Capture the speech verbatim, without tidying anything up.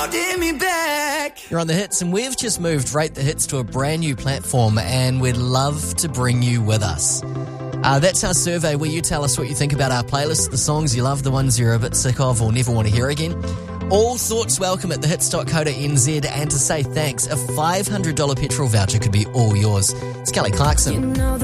holding me back. You're on The Hits, and we've just moved Rate the Hits to a brand new platform, and we'd love to bring you with us. Uh, that's our survey where you tell us what you think about our playlist, the songs you love, the ones you're a bit sick of or never want to hear again. All thoughts welcome at the hits dot co dot n z, and to say thanks, a five hundred dollars petrol voucher could be all yours. It's Kelly Clarkson. You know